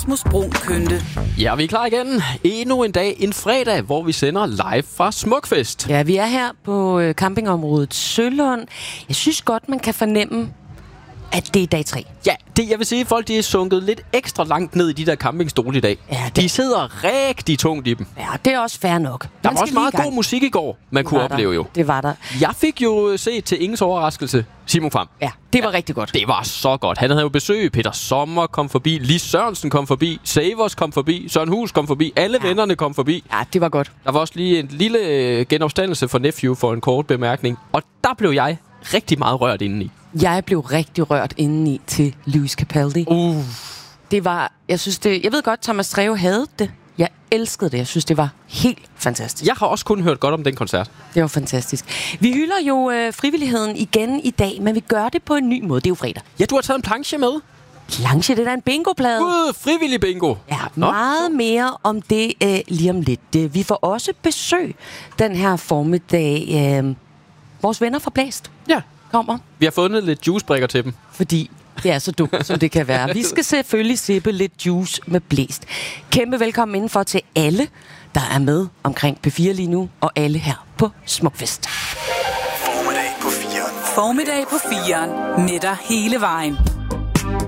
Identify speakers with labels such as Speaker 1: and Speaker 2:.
Speaker 1: Rasmus Bruun Kønte.
Speaker 2: Ja, vi er klar igen. Endnu en dag, en fredag, hvor vi sender live fra Smukfest.
Speaker 3: Ja, vi er her på campingområdet Sølund. Jeg synes godt, man kan fornemme, at det er dag 3.
Speaker 2: Ja, det jeg vil sige, folk de er sunket lidt ekstra langt ned i de der campingstole i dag.
Speaker 3: Ja,
Speaker 2: de sidder rigtig tungt i dem.
Speaker 3: Ja, det er også fair nok.
Speaker 2: Der var også meget god musik i går, man kunne opleve jo.
Speaker 3: Det var der.
Speaker 2: Jeg fik jo set til ingens overraskelse Simon Kvam.
Speaker 3: Ja, det var rigtig godt.
Speaker 2: Det var så godt. Han havde jo besøg. Peter Sommer kom forbi. Lis Sørensen kom forbi. Savers kom forbi. Søren Hus kom forbi. Alle vennerne kom forbi.
Speaker 3: Ja, det var godt.
Speaker 2: Der var også lige en lille genopstandelse for Nephew for en kort bemærkning. Og der blev jeg rigtig meget rørt indeni.
Speaker 3: Jeg blev rigtig rørt indeni til Lewis Capaldi. Det var, jeg ved godt, Thomas Treve havde det. Jeg elskede det. Jeg synes, det var helt fantastisk.
Speaker 2: Jeg har også kun hørt godt om den koncert.
Speaker 3: Det var fantastisk. Vi hylder jo frivilligheden igen i dag, men vi gør det på en ny måde. Det er jo fredag.
Speaker 2: Ja, du har taget en planche med.
Speaker 3: Planche, det er da en bingoplade.
Speaker 2: Frivillig bingo.
Speaker 3: Ja, meget mere om det lige om lidt. Vi får også besøg den her formiddag. Vores venner fra Blæst kommer.
Speaker 2: Vi har fundet lidt juicebrikker til dem.
Speaker 3: Fordi det er så dumt, som det kan være. Vi skal selvfølgelig sippe lidt juice med Blæst. Kæmpe velkommen indenfor til alle, der er med omkring P4 lige nu, og alle her på Smukfest.
Speaker 1: Formiddag på 4'eren. Netter hele vejen.